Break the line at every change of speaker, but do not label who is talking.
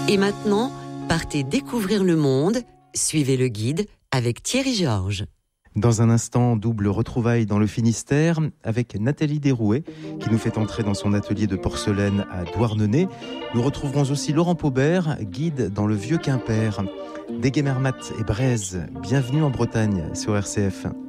Et maintenant, partez découvrir le monde. Suivez le guide avec Thierry Georges.
Dans un instant, double retrouvaille dans le Finistère avec Nathalie Derouet qui nous fait entrer dans son atelier de porcelaine à Douarnenez. Nous retrouverons aussi Laurent Paubert, guide dans le Vieux Quimper. Déguémermat et Braise, bienvenue en Bretagne sur RCF.